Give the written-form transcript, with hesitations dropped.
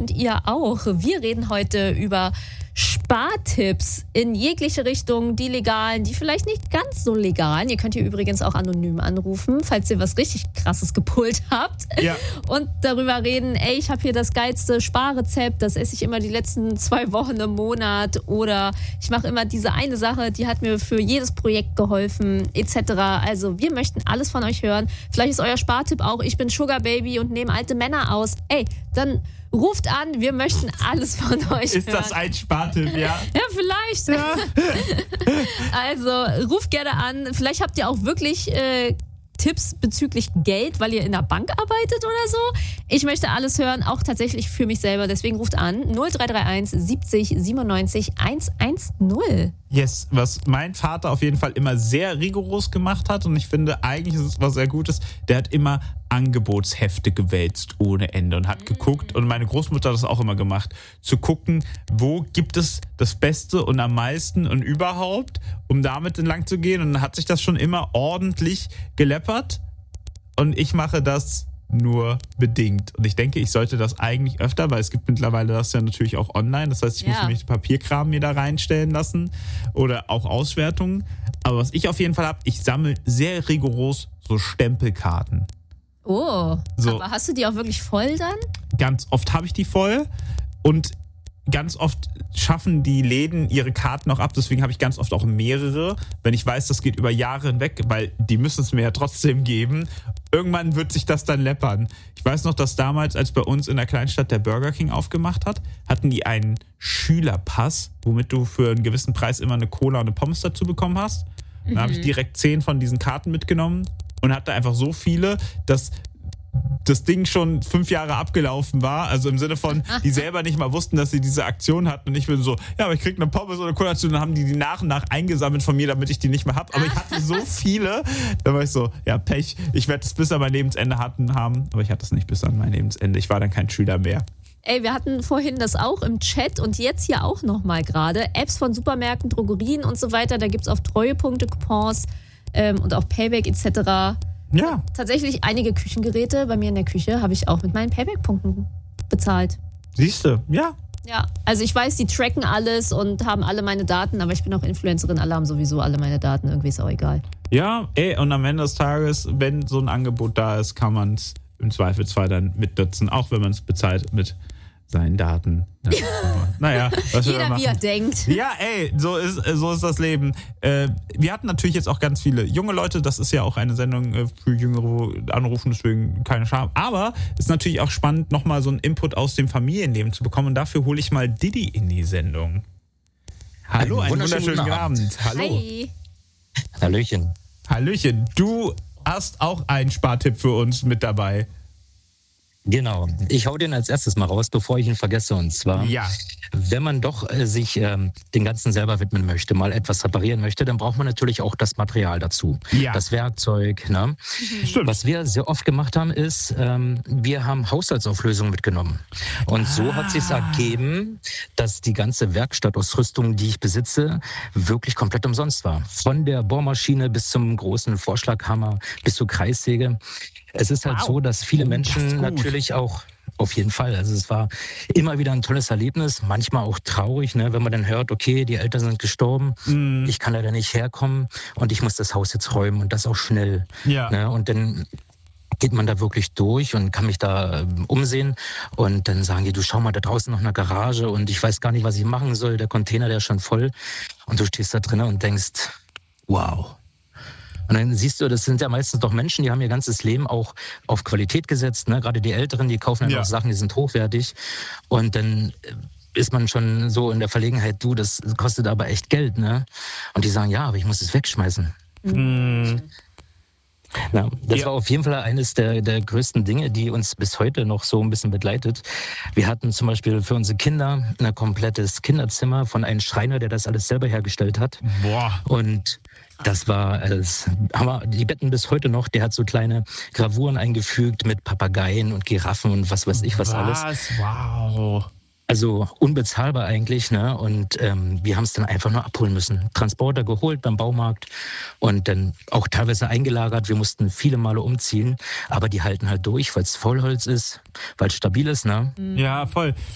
könnt ihr auch. Wir reden heute über Spartipps in jegliche Richtung, die legalen, die vielleicht nicht ganz so legalen. Ihr könnt hier übrigens auch anonym anrufen, falls ihr was richtig Krasses gepult habt. Ja. Und darüber reden, ich habe hier das geilste Sparrezept, das esse ich immer die letzten 2 Wochen im Monat. Oder ich mache immer diese eine Sache, die hat mir für jedes Projekt geholfen, etc. Also wir möchten alles von euch hören. Vielleicht ist euer Spartipp auch, ich bin Sugar Baby und nehme alte Männer aus. Dann ruft an, wir möchten alles von euch hören. Ist das ein Spartipp, ja? Ja, vielleicht. Ja. Also ruft gerne an. Vielleicht habt ihr auch wirklich Tipps bezüglich Geld, weil ihr in der Bank arbeitet oder so. Ich möchte alles hören, auch tatsächlich für mich selber. Deswegen ruft an 0331 70 97 110. Yes, was mein Vater auf jeden Fall immer sehr rigoros gemacht hat und ich finde, eigentlich ist es was sehr Gutes, der hat immer Angebotshefte gewälzt ohne Ende und hat geguckt, und meine Großmutter hat das auch immer gemacht, zu gucken, wo gibt es das Beste und am meisten und überhaupt, um damit entlang zu gehen, und dann hat sich das schon immer ordentlich geleppert und ich mache das nur bedingt. Und ich denke, ich sollte das eigentlich öfter, weil es gibt mittlerweile das ja natürlich auch online. Das heißt, ich muss nämlich Papierkram mir da reinstellen lassen oder auch Auswertungen. Aber was ich auf jeden Fall habe, ich sammle sehr rigoros so Stempelkarten. Oh, So. aber hast du die auch wirklich voll dann? Ganz oft habe ich die voll und ganz oft schaffen die Läden ihre Karten auch ab. Deswegen habe ich ganz oft auch mehrere, wenn ich weiß, das geht über Jahre hinweg, weil die müssen es mir ja trotzdem geben. Irgendwann wird sich das dann läppern. Ich weiß noch, dass damals, als bei uns in der Kleinstadt der Burger King aufgemacht hat, hatten die einen Schülerpass, womit du für einen gewissen Preis immer eine Cola und eine Pommes dazu bekommen hast. Dann habe ich direkt 10 von diesen Karten mitgenommen und hatte einfach so viele, dass das Ding schon 5 Jahre abgelaufen war, also im Sinne von, die selber nicht mal wussten, dass sie diese Aktion hatten, und ich bin so, ja, aber ich krieg eine Pommes oder eine Cola dazu, und dann haben die nach und nach eingesammelt von mir, damit ich die nicht mehr hab, aber ich hatte so viele, da war ich so, ja, Pech, ich werde es bis an mein Lebensende haben, aber ich hatte es nicht bis an mein Lebensende, ich war dann kein Schüler mehr. Wir hatten vorhin das auch im Chat und jetzt hier auch nochmal gerade, Apps von Supermärkten, Drogerien und so weiter, da gibt's auf Treuepunkte Coupons und auch Payback etc. Ja. Tatsächlich einige Küchengeräte bei mir in der Küche habe ich auch mit meinen Payback-Punkten bezahlt. Siehst du, ja. Ja, also ich weiß, die tracken alles und haben alle meine Daten, aber ich bin auch Influencerin, alle haben sowieso alle meine Daten, irgendwie ist auch egal. Ja, und am Ende des Tages, wenn so ein Angebot da ist, kann man es im Zweifelsfall dann mitnutzen, auch wenn man es bezahlt mit seinen Daten. Ja, naja, was wir Jeder machen. wie er denkt. Ja, so ist das Leben. Wir hatten natürlich jetzt auch ganz viele junge Leute. Das ist ja auch eine Sendung für Jüngere, wo anrufen, deswegen keine Scham. Aber es ist natürlich auch spannend, nochmal so einen Input aus dem Familienleben zu bekommen. Und dafür hole ich mal Didi in die Sendung. Hallo, einen wunderschönen guten Abend. Hallo. Hi. Hallöchen. Hallöchen. Du hast auch einen Spartipp für uns mit dabei. Genau. Ich hau den als erstes mal raus, bevor ich ihn vergesse. Und zwar, wenn man doch sich den Ganzen selber widmen möchte, mal etwas reparieren möchte, dann braucht man natürlich auch das Material dazu. Ja. Das Werkzeug. Ne? Stimmt. Was wir sehr oft gemacht haben, ist, wir haben Haushaltsauflösungen mitgenommen. Und so hat es sich ergeben, dass die ganze Werkstattausrüstung, die ich besitze, wirklich komplett umsonst war. Von der Bohrmaschine bis zum großen Vorschlaghammer, bis zur Kreissäge. Es ist halt so, dass viele Menschen natürlich auch, auf jeden Fall, also es war immer wieder ein tolles Erlebnis, manchmal auch traurig, ne, wenn man dann hört, okay, die Eltern sind gestorben, ich kann leider nicht herkommen und ich muss das Haus jetzt räumen und das auch schnell. Ja. Ne, und dann geht man da wirklich durch und kann mich da umsehen und dann sagen die, du schau mal, da draußen noch eine Garage und ich weiß gar nicht, was ich machen soll, der Container, der ist schon voll, und du stehst da drin und denkst, wow. Und dann siehst du, das sind ja meistens doch Menschen, die haben ihr ganzes Leben auch auf Qualität gesetzt. Ne? Gerade die Älteren, die kaufen einfach Sachen, die sind hochwertig. Und dann ist man schon so in der Verlegenheit, du, das kostet aber echt Geld. Ne? Und die sagen, ja, aber ich muss es wegschmeißen. Ja, das war auf jeden Fall eines der größten Dinge, die uns bis heute noch so ein bisschen begleitet. Wir hatten zum Beispiel für unsere Kinder ein komplettes Kinderzimmer von einem Schreiner, der das alles selber hergestellt hat. Boah. Und das war, die Betten bis heute noch, der hat so kleine Gravuren eingefügt mit Papageien und Giraffen und was weiß ich was alles. Wow. Also unbezahlbar eigentlich, ne? Und wir haben es dann einfach nur abholen müssen. Transporter geholt beim Baumarkt und dann auch teilweise eingelagert. Wir mussten viele Male umziehen, aber die halten halt durch, weil es Vollholz ist, weil es stabil ist, ne? Ja, voll.